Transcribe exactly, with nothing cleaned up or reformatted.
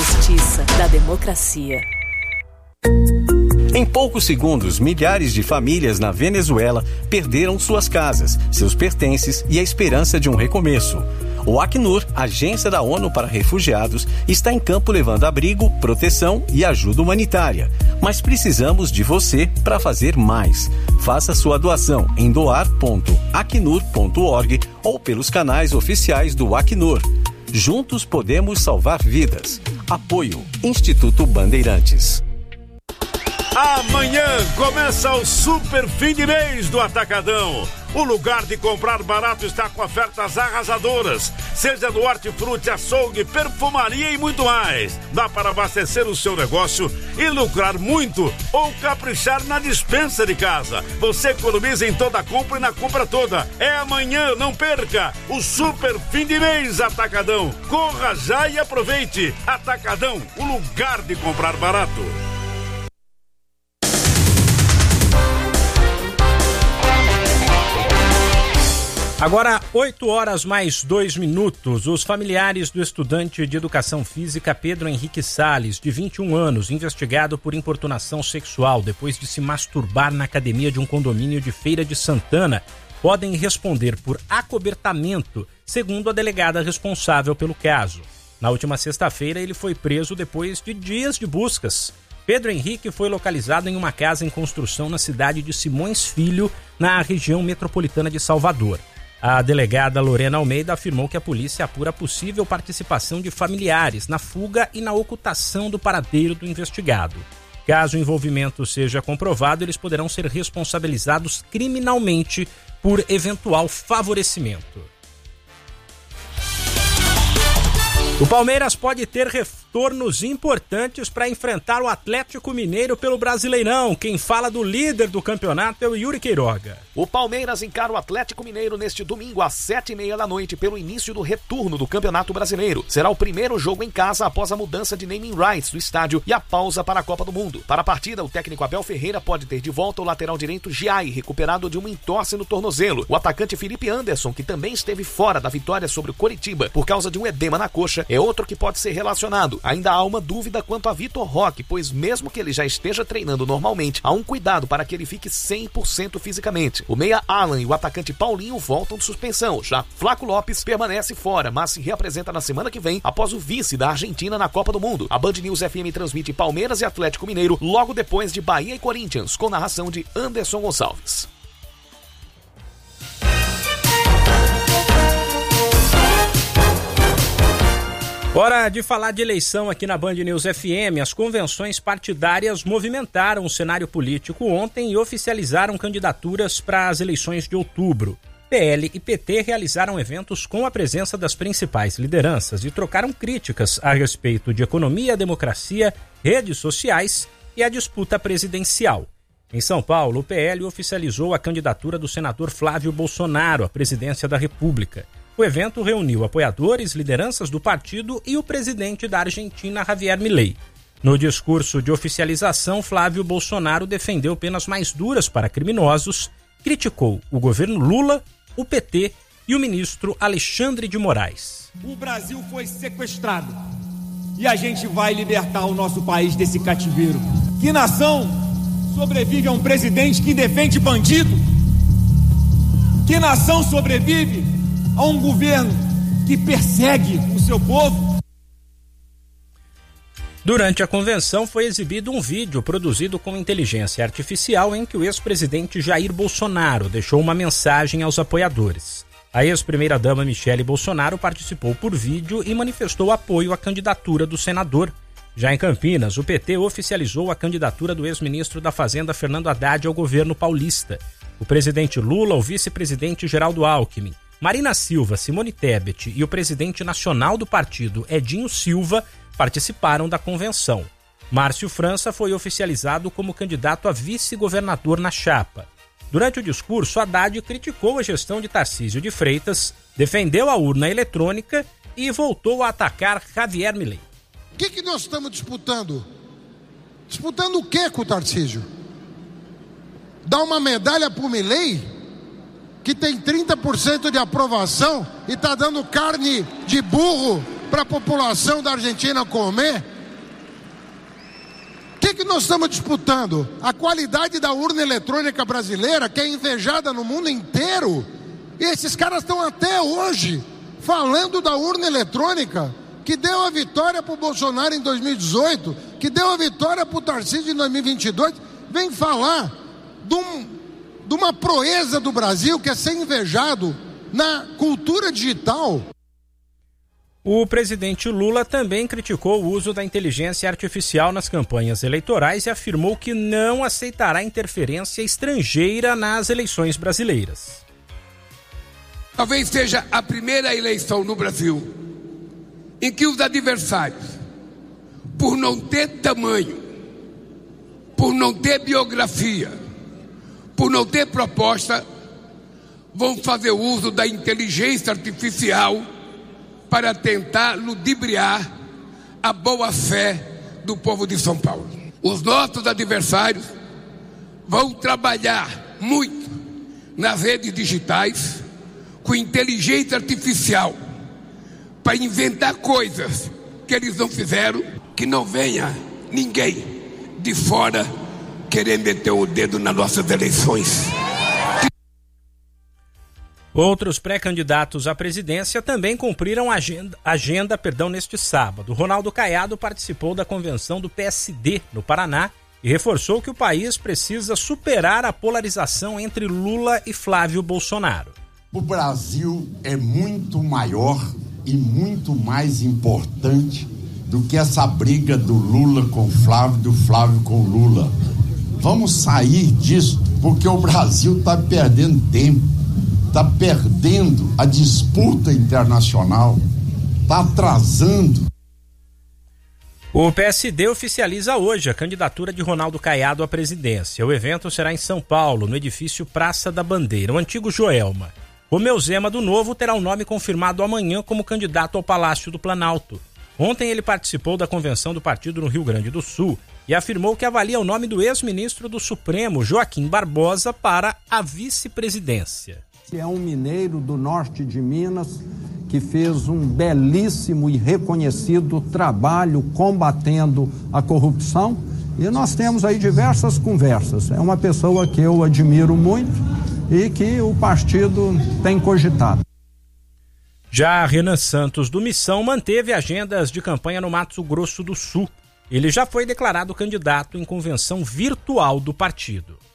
justiça, da democracia. Em poucos segundos, milhares de famílias na Venezuela perderam suas casas, seus pertences e a esperança de um recomeço. O Acnur, agência da ONU para refugiados, está em campo levando abrigo, proteção e ajuda humanitária. Mas precisamos de você para fazer mais. Faça sua doação em doar ponto acnur ponto org ou pelos canais oficiais do Acnur. Juntos podemos salvar vidas. Apoio Instituto Bandeirantes. Amanhã começa o super fim de mês do Atacadão. O lugar de comprar barato está com ofertas arrasadoras. Seja no hortifruti, açougue, perfumaria e muito mais. Dá para abastecer o seu negócio e lucrar muito ou caprichar na despensa de casa. Você economiza em toda a compra e na compra toda. É amanhã, não perca o super fim de mês Atacadão. Corra já e aproveite. Atacadão, o lugar de comprar barato. Agora, oito horas mais dois minutos, os familiares do estudante de educação física Pedro Henrique Salles, de vinte e um anos, investigado por importunação sexual depois de se masturbar na academia de um condomínio de Feira de Santana, podem responder por acobertamento, segundo a delegada responsável pelo caso. Na última sexta-feira, ele foi preso depois de dias de buscas. Pedro Henrique foi localizado em uma casa em construção na cidade de Simões Filho, na região metropolitana de Salvador. A delegada Lorena Almeida afirmou que a polícia apura a possível participação de familiares na fuga e na ocultação do paradeiro do investigado. Caso o envolvimento seja comprovado, eles poderão ser responsabilizados criminalmente por eventual favorecimento. O Palmeiras pode ter retornos importantes para enfrentar o Atlético Mineiro pelo Brasileirão. Quem fala do líder do campeonato é o Yuri Queiroga. O Palmeiras encara o Atlético Mineiro neste domingo às sete e meia da noite pelo início do retorno do Campeonato Brasileiro. Será o primeiro jogo em casa após a mudança de naming rights do estádio e a pausa para a Copa do Mundo. Para a partida, o técnico Abel Ferreira pode ter de volta o lateral direito Giai, recuperado de uma entorse no tornozelo. O atacante Felipe Anderson, que também esteve fora da vitória sobre o Coritiba por causa de um edema na coxa, é outro que pode ser relacionado. Ainda há uma dúvida quanto a Vitor Roque, pois mesmo que ele já esteja treinando normalmente, há um cuidado para que ele fique cem por cento fisicamente. O meia Alan e o atacante Paulinho voltam de suspensão. Já Flaco Lopes permanece fora, mas se reapresenta na semana que vem após o vice da Argentina na Copa do Mundo. A Band News F M transmite Palmeiras e Atlético Mineiro logo depois de Bahia e Corinthians, com narração de Anderson Gonçalves. Hora de falar de eleição aqui na Band News F M. As convenções partidárias movimentaram o cenário político ontem e oficializaram candidaturas para as eleições de outubro. P L e P T realizaram eventos com a presença das principais lideranças e trocaram críticas a respeito de economia, democracia, redes sociais e a disputa presidencial. Em São Paulo, o P L oficializou a candidatura do senador Flávio Bolsonaro à presidência da República. O evento reuniu apoiadores, lideranças do partido e o presidente da Argentina, Javier Milei. No discurso de oficialização, Flávio Bolsonaro defendeu penas mais duras para criminosos, criticou o governo Lula, o P T e o ministro Alexandre de Moraes. O Brasil foi sequestrado e a gente vai libertar o nosso país desse cativeiro. Que nação sobrevive a um presidente que defende bandido? Que nação sobrevive a um governo que persegue o seu povo? Durante a convenção foi exibido um vídeo produzido com inteligência artificial em que o ex-presidente Jair Bolsonaro deixou uma mensagem aos apoiadores. A ex-primeira-dama Michele Bolsonaro participou por vídeo e manifestou apoio à candidatura do senador. Já em Campinas, o P T oficializou a candidatura do ex-ministro da Fazenda Fernando Haddad ao governo paulista. O presidente Lula, o vice-presidente Geraldo Alckmin, Marina Silva, Simone Tebet e o presidente nacional do partido, Edinho Silva, participaram da convenção. Márcio França foi oficializado como candidato a vice-governador na chapa. Durante o discurso, Haddad criticou a gestão de Tarcísio de Freitas, defendeu a urna eletrônica e voltou a atacar Javier Milei. O que, que nós estamos disputando? Disputando o que com o Tarcísio? Dar uma medalha para o Milei, que tem trinta por cento de aprovação e está dando carne de burro para a população da Argentina comer? que, que nós estamos disputando? A qualidade da urna eletrônica brasileira, que é invejada no mundo inteiro. E esses caras estão até hoje falando da urna eletrônica, que deu a vitória para o Bolsonaro em dois mil e dezoito, que deu a vitória para o Tarcísio em dois mil e vinte e dois. Vem falar de, um, de uma proeza do Brasil que é ser invejado na cultura digital. O presidente Lula também criticou o uso da inteligência artificial nas campanhas eleitorais e afirmou que não aceitará interferência estrangeira nas eleições brasileiras. Talvez seja a primeira eleição no Brasil em que os adversários, por não ter tamanho, por não ter biografia, por não ter proposta, vão fazer uso da inteligência artificial para tentar ludibriar a boa-fé do povo de São Paulo. Os nossos adversários vão trabalhar muito nas redes digitais com inteligência artificial para inventar coisas que eles não fizeram, que não venha ninguém de fora querer meter o dedo nas nossas eleições. Outros pré-candidatos à presidência também cumpriram a agenda, agenda perdão, neste sábado. Ronaldo Caiado participou da convenção do P S D no Paraná e reforçou que o país precisa superar a polarização entre Lula e Flávio Bolsonaro. O Brasil é muito maior e muito mais importante do que essa briga do Lula com Flávio, do Flávio com Lula. Vamos sair disso, porque o Brasil está perdendo tempo. Está perdendo a disputa internacional, está atrasando. O P S D oficializa hoje a candidatura de Ronaldo Caiado à presidência. O evento será em São Paulo, no edifício Praça da Bandeira, o antigo Joelma. Romeu Zema do Novo terá o nome confirmado amanhã como candidato ao Palácio do Planalto. Ontem ele participou da convenção do partido no Rio Grande do Sul e afirmou que avalia o nome do ex-ministro do Supremo, Joaquim Barbosa, para a vice-presidência. É um mineiro do norte de Minas que fez um belíssimo e reconhecido trabalho combatendo a corrupção, e nós temos aí diversas conversas. É uma pessoa que eu admiro muito e que o partido tem cogitado. Já Renan Santos do Missão manteve agendas de campanha no Mato Grosso do Sul. Ele já foi declarado candidato em convenção virtual do partido.